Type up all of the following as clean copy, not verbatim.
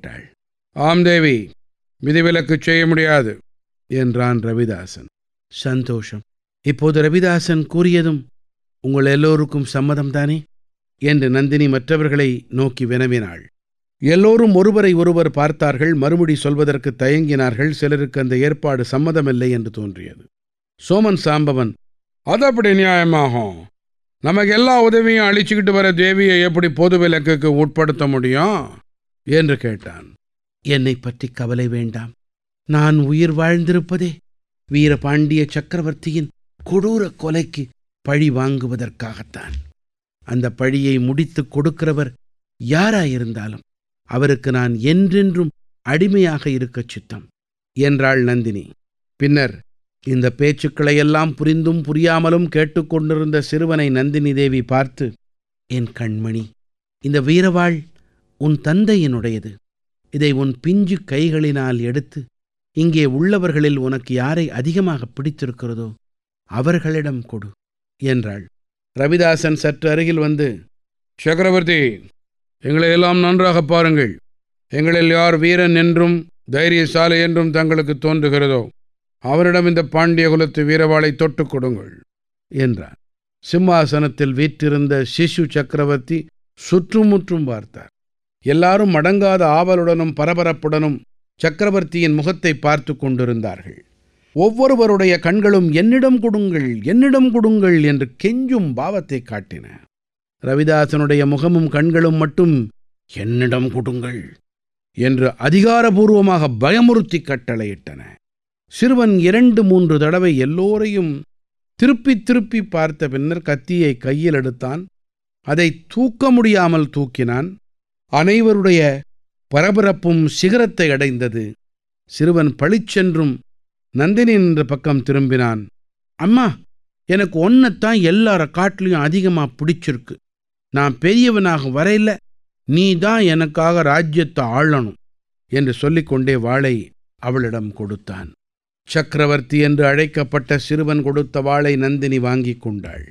கேட்டாள். ஆம் தேவி, விதிவிலக்கு செய்ய முடியாது என்றான் ரவிதாசன். சந்தோஷம். இப்போது ரவிதாசன் கூறியதும் உங்கள் எல்லோருக்கும் சம்மதம்தானே என்று நந்தினி மற்றவர்களை நோக்கி வினவினாள். எல்லோரும் ஒருவரை ஒருவர் பார்த்தார்கள். மறுமொழி சொல்வதற்கு தயங்கினார்கள். சிலருக்கு அந்த ஏற்பாடு சம்மதமில்லை என்று தோன்றியது. சோமன் சாம்பவன், அது அப்படி நியாயமாகும்? நமக்கு எல்லா உதவியும் அழிச்சுக்கிட்டு வர தேவியை எப்படி பொது விலக்குக்கு உட்படுத்த முடியும் என்று கேட்டான். என்னை பற்றி கவலை வேண்டாம். நான் உயிர் வாழ்ந்திருப்பதே வீரபாண்டிய சக்கரவர்த்தியின் கொடூர கொலைக்கு பழி வாங்குவதற்காகத்தான். அந்த பழியை முடித்துக் கொடுக்கிறவர் யாராயிருந்தாலும் அவருக்கு நான் என்றென்றும் அடிமையாக இருக்கச் சித்தம் என்றாள் நந்தினி. பின்னர் இந்த பேச்சுக்களையெல்லாம் புரிந்தும் புரியாமலும் கேட்டுக்கொண்டிருந்த சிறுவனை நந்தினி தேவி பார்த்து, என் கண்மணி, இந்த வீரவாள் உன் தந்தையினுடையது. இதை உன் பிஞ்சு கைகளினால் எடுத்து இங்கே உள்ளவர்களில் உனக்கு யாரை அதிகமாக பிடித்திருக்கிறதோ அவர்களிடம் கொடு என்றாள். ரவிதாசன் சற்று அருகில் வந்து, சக்கரவர்த்தி, எங்களை எல்லாம் நன்றாக பாருங்கள். எங்களில் யார் வீரன் என்றும் தைரியசாலி என்றும் தங்களுக்கு தோன்றுகிறதோ அவரிடம் இந்த பாண்டிய குலத்து வீரவாளை தொட்டுக் கொடுங்கள் என்றார். சிம்மாசனத்தில் வீற்றிருந்த சிசு சக்கரவர்த்தி சுற்றுமுற்றும் பார்த்தார். எல்லாரும் அடங்காத ஆவலுடனும் பரபரப்புடனும் சக்கரவர்த்தியின் முகத்தை பார்த்து கொண்டிருந்தார்கள். ஒவ்வொருவருடைய கண்களும் என்னிடம் கொடுங்கள், என்னிடம் கொடுங்கள் என்று கெஞ்சும் பாவத்தை காட்டின. ரவிதாசனுடைய முகமும் கண்களும் மட்டும் என்னிடம் கொடுங்கள் என்று அதிகாரபூர்வமாக பயமுறுத்தி கட்டளையிட்டன. சிறுவன் 2-3 தடவை எல்லோரையும் திருப்பி திருப்பி பார்த்த பின்னர் கத்தியை கையில் எடுத்தான். அதை தூக்க முடியாமல் தூக்கினான். அனைவருடைய பரபரப்பும் சிகரத்தை அடைந்தது. சிறுவன் பளிச்சென்றும் நந்தினி என்ற பக்கம் திரும்பினான். அம்மா, எனக்கு ஒன்னைத்தான் எல்லார காட்டிலையும் அதிகமாக பிடிச்சிருக்கு. நான் பெரியவனாக வரையில நீ தான் எனக்காக ராஜ்யத்தை ஆளணும் என்று சொல்லிக்கொண்டே வாளை அவளிடம் கொடுத்தான். சக்கரவர்த்தி என்று அழைக்கப்பட்ட சிறுவன் கொடுத்த வாளை நந்தினி வாங்கிக் கொண்டாள்.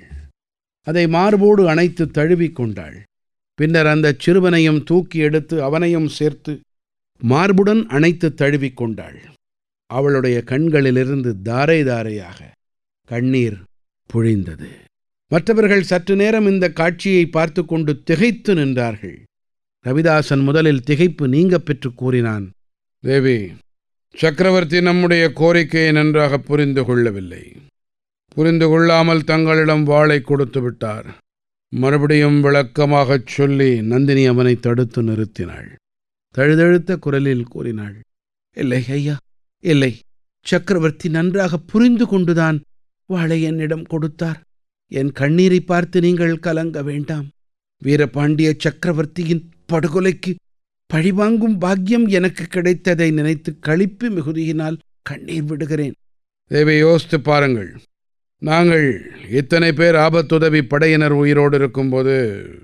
அதை மார்போடு அணைத்து தழுவிக் கொண்டாள். பின்னர் அந்த சிறுவனையும் தூக்கி எடுத்து அவனையும் சேர்த்து மார்புடன் அணைத்து தழுவிக் கொண்டாள். அவளுடைய கண்களிலிருந்து தாரை தாரையாக கண்ணீர் பொழிந்தது. மற்றவர்கள் சற்று நேரம் இந்த காட்சியை பார்த்து கொண்டு திகைத்து நின்றார்கள். ரவிதாசன் முதலில் திகைப்பு நீங்க பெற்று கூறினான், தேவி, சக்கரவர்த்தி நம்முடைய கோரிக்கையை நன்றாக புரிந்து கொள்ளவில்லை. புரிந்து கொள்ளாமல் தங்களிடம் வாளை கொடுத்து விட்டார். மறுபடியும் விளக்கமாகச் சொல்லி நந்தினி அவனை தடுத்து நிறுத்தினாள். தழுதழுத்த குரலில் கூறினாள், இல்லை ஐயா, இல்லை. சக்கரவர்த்தி நன்றாக புரிந்து கொண்டுதான் வாளை என்னிடம் கொடுத்தார். என் கண்ணீரை பார்த்து நீங்கள் கலங்க வேண்டாம். வீரபாண்டிய சக்கரவர்த்தியின் படுகொலைக்கு பழிவாங்கும் பாக்கியம் எனக்கு கிடைத்ததை நினைத்து களிப்பு மிகுதியினால் கண்ணீர் விடுகிறேன். தேவி, யோசித்து பாருங்கள். நாங்கள் இத்தனை பேர் ஆபத்துதவி படையினர் உயிரோடு இருக்கும்போது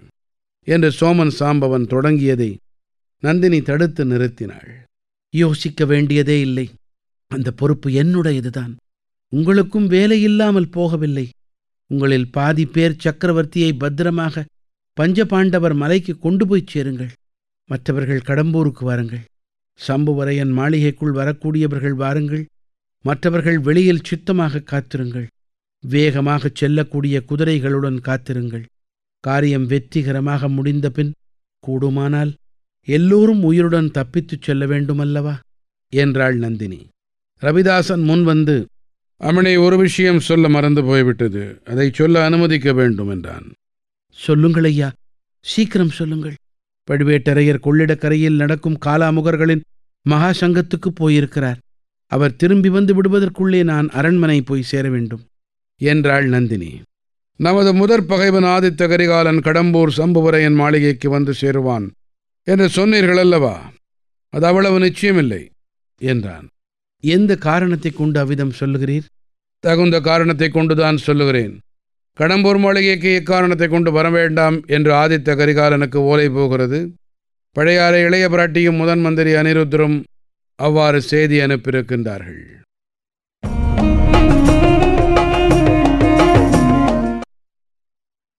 என்று சோமன் சாம்பவன் தொடங்கியதை நந்தினி தடுத்து நிறுத்தினாள். யோசிக்க வேண்டியதே இல்லை. அந்த பொறுப்பு என்னுடையதுதான். உங்களுக்கும் வேலை இல்லாமல் போகவில்லை. உங்களில் பாதி பேர் சக்கரவர்த்தியை பத்திரமாக பஞ்சபாண்டவர் மலைக்கு கொண்டு போய் சேருங்கள். மற்றவர்கள் கடம்பூருக்கு வாருங்கள். சம்புவரையன் மாளிகைக்குள் வரக்கூடியவர்கள் வாருங்கள். மற்றவர்கள் வெளியில் சித்தமாக காத்திருங்கள். வேகமாகச் செல்லக்கூடிய குதிரைகளுடன் காத்திருங்கள். காரியம் வெற்றிகரமாக முடிந்த பின் கூடுமானால் எல்லோரும் உயிருடன் தப்பித்துச் செல்ல வேண்டுமல்லவா என்றாள் நந்தினி. ரவிதாசன் முன் வந்து, அம்மணி, ஒரு விஷயம் சொல்ல மறந்து போய்விட்டது. அதை சொல்ல அனுமதிக்க வேண்டும் என்றான். சொல்லுங்கள் ஐயா, சீக்கிரம் சொல்லுங்கள். பழுவேட்டரையர் கொள்ளிடக்கரையில் நடக்கும் காலாமுகர்களின் மகா சங்கத்துக்கு போயிருக்கிறார். அவர் திரும்பி வந்து விடுவதற்குள்ளே நான் அரண்மனை போய் சேர வேண்டும் என்றாள் நந்தினி. நமது முதற் பகைவன் ஆதித்த கரிகாலன் கடம்பூர் சம்புவரையன் மாளிகைக்கு வந்து சேருவான் என்று சொன்னீர்கள் அல்லவா? அது அவ்வளவு நிச்சயமில்லை என்றான். எந்த காரணத்தை கொண்டு அவ்விதம் சொல்லுகிறீர்? தகுந்த காரணத்தை கொண்டுதான் சொல்லுகிறேன். கடம்பூர் மாளிகைக்கு எக்காரணத்தை கொண்டு வர வேண்டாம் என்று ஆதித்த கரிகாலனுக்கு ஓலை போகிறது. பழையாறை இளைய பிராட்டியும் முதன் மந்திரி அனிருத்தரும் அவ்வாறு செய்தி அனுப்பியிருக்கின்றார்கள்.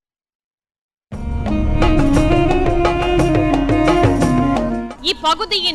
இப்பகுதியின்